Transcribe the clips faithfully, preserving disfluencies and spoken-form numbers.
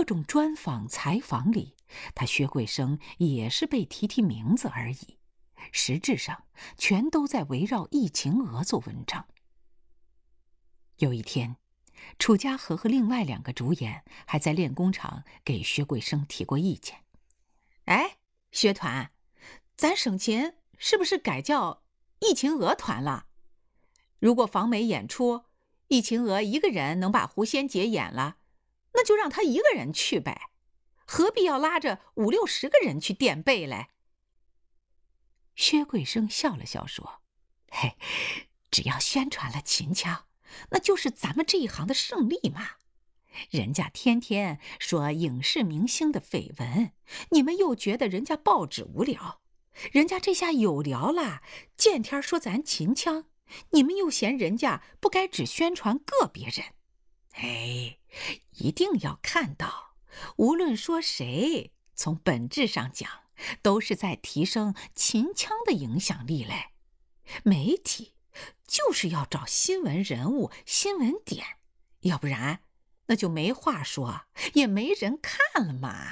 各种专访采访里，他薛桂生也是被提提名字而已，实质上全都在围绕易秦娥做文章。有一天，楚家和和另外两个主演还在练功场给薛桂生提过意见。哎，薛团，咱省琴是不是改叫易秦娥团了？如果访美演出，易秦娥一个人能把狐仙姐演了，那就让她一个人去呗，何必要拉着五六十个人去垫背嘞？薛桂生笑了笑说：“嘿，只要宣传了秦腔，那就是咱们这一行的胜利嘛。人家天天说影视明星的绯闻，你们又觉得人家报纸无聊，人家这下有聊了，见天说咱秦腔，你们又嫌人家不该只宣传个别人。哎，一定要看到，无论说谁，从本质上讲，都是在提升秦腔的影响力嘞。媒体就是要找新闻人物、新闻点，要不然那就没话说，也没人看了嘛。”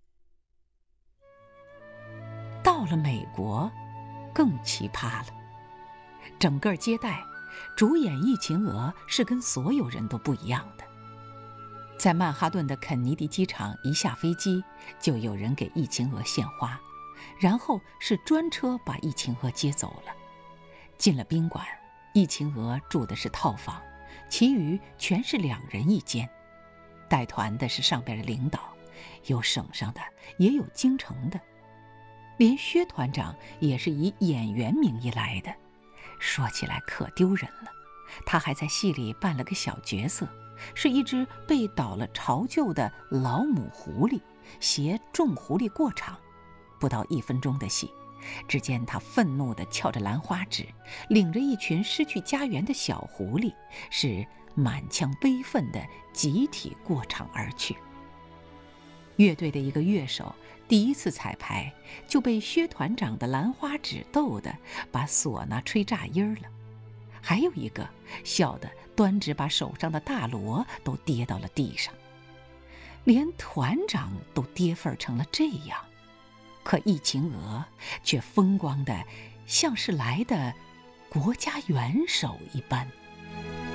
到了美国，更奇葩了。整个接待，主演易秦娥是跟所有人都不一样的。在曼哈顿的肯尼迪机场一下飞机，就有人给易秦娥献花，然后是专车把易秦娥接走了。进了宾馆，易秦娥住的是套房，其余全是两人一间。带团的是上边的领导，有省上的，也有京城的。连薛团长也是以演员名义来的，说起来可丢人了。他还在戏里扮了个小角色，是一只被倒了巢臼的老母狐狸，携众狐狸过场。不到一分钟的戏，只见他愤怒地翘着兰花指，领着一群失去家园的小狐狸，是满腔悲愤地集体过场而去。乐队的一个乐手第一次彩排就被薛团长的兰花指逗得把唢呐吹炸音了，还有一个笑得端直把手上的大锣都跌到了地上。连团长都跌份成了这样，可易秦娥却风光的像是来的国家元首一般。